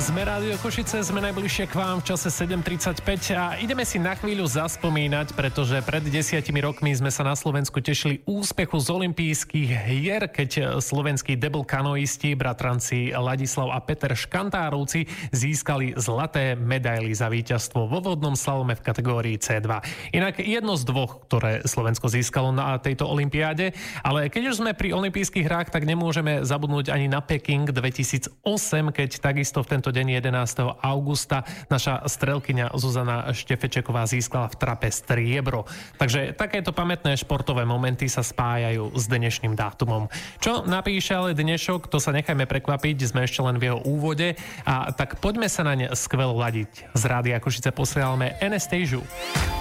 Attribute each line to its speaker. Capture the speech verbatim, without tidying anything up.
Speaker 1: Sme Rádio Košice, sme najbližšie k vám v čase sedem tridsaťpäť a ideme si na chvíľu zaspomínať, pretože pred desiatimi rokmi sme sa na Slovensku tešili úspechu z olympijských hier, keď slovenskí double kanoisti, bratranci Ladislav a Peter Škantárovci získali zlaté medaily za víťazstvo vo vodnom slalome v kategórii cé dva. Inak jedno z dvoch, ktoré Slovensko získalo na tejto olympiáde, ale keď už sme pri olympijských hrách, tak nemôžeme zabudnúť ani na Peking dvetisícosem, keď takisto v tento deň jedenásteho augusta naša strelkyňa Zuzana Štefečeková získala v trape striebro. Takže takéto pamätné športové momenty sa spájajú s dnešným dátumom. Čo napíše ale dnešok, to sa nechajme prekvapiť, sme ešte len v jeho úvode a tak poďme sa naň skvelo ladiť. Z Rádia Košice posielame Anastaziu.